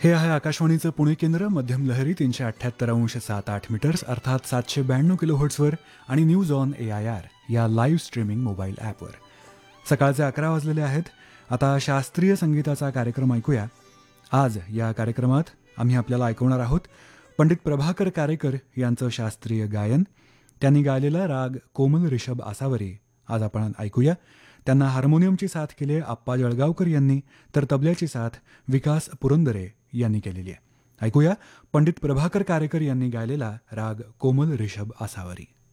हे आहे आकाशवाणीचं पुणे केंद्र. मध्यम लहरी 378.78 मीटर्स अर्थात 792 किलोहर्ट्झवर आणि न्यूज ऑन AIR या लाईव्ह स्ट्रीमिंग मोबाईल ॲपवर. सकाळचे 11 वाजलेले आहेत. आता शास्त्रीय संगीताचा कार्यक्रम ऐकूया. आज या कार्यक्रमात आम्ही आपल्याला ऐकवणार आहोत पंडित प्रभाकर कारेकर यांचं शास्त्रीय गायन. त्यांनी गायलेला राग कोमल ऋषभ आसावरी आज आपण ऐकूया. त्यांना हार्मोनियमची साथ केली आप्पा जळगावकर यांनी, तर तबल्याची साथ विकास पुरंदरे यांनी केलेली आहे. ऐकूया पंडित प्रभाकर कारेकर यांनी गायलेला राग कोमल ऋषभ आसावरी.